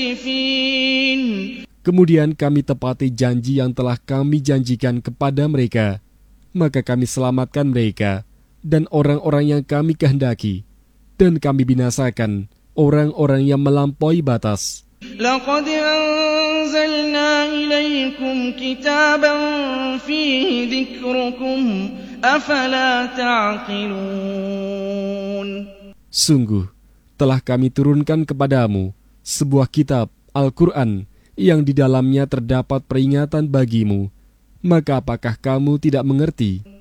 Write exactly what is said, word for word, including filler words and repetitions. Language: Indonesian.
Kemudian kami tepati janji yang telah kami janjikan kepada mereka. Maka kami selamatkan mereka dan orang-orang yang kami kehendaki. Dan kami binasakan orang-orang yang melampaui batas. لقد أنزلنا إليكم كتابا فيه ذكركم أفلا تعقلون. Sungguh, telah kami turunkan kepadamu sebuah kitab, Al-Quran, yang di dalamnya terdapat peringatan bagimu. Maka apakah kamu tidak mengerti?